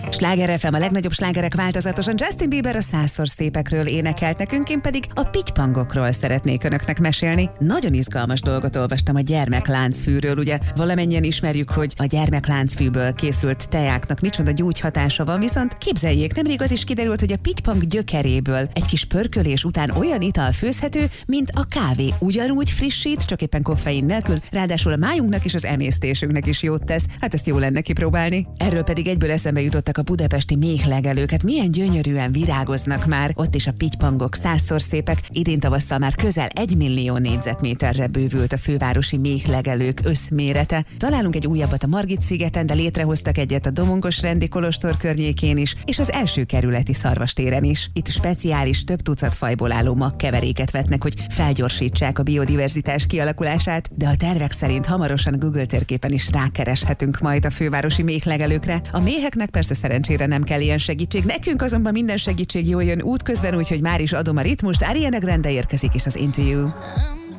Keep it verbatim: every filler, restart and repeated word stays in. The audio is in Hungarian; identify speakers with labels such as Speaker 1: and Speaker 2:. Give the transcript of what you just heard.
Speaker 1: Sláger ef em, a legnagyobb slágerek változatosan. Justin Bieber a százszor szépekről énekelt nekünk, én pedig a pittypangokról szeretnék önöknek mesélni. Nagyon izgalmas dolgot olvastam a gyermekláncfűről, ugye valamennyien ismerjük, hogy a gyermekláncfűből készült tejáknak micsoda gyógyhatása van, viszont képzeljék, nemrég az is kiderült, hogy a pittypang gyökeréből egy kis pörkölés után olyan ital főzhető, mint a kávé. Ugyanúgy frissít, csak éppen koffein nélkül, ráadásul a májunknak és az emésztésünknek is jót tesz. Hát ezt jó lenne kipróbálni. Erről pedig egyből eszembe jutottak a budapesti méhlegelők. Hát milyen gyönyörűen virágoznak már, ott is a pittypangok százszor szépek. Idén tavasszal már közel egy millió négyzetméterre bővült a fővárosi méhlegelők összmérete. Találunk egy újabbat a Margit-szigeten, de létrehoztak egyet a Domongos rendi kolostor környékén is, és az első kerületi szarvastéren is. Itt speciális több tucat fajból álló magkeveréket vetnek, hogy felgyorsítsák a biodiverzitás kialakulását, de a tervek szerint hamarosan Google térképen is rákereshetünk majd a fővárosi méhlegelőkre. A méheknek persze szerencsére nem kell ilyen segítség, nekünk azonban minden segítség jól jön útközben, úgyhogy már is adom a ritmust. Ariana Grande érkezik, és az Into You.